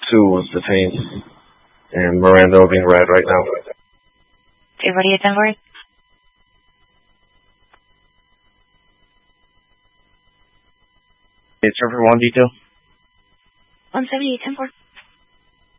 Sue was detained, and Miranda being read right now. Okay, what do you attend for? It's server 1 detail. 170, 10-4.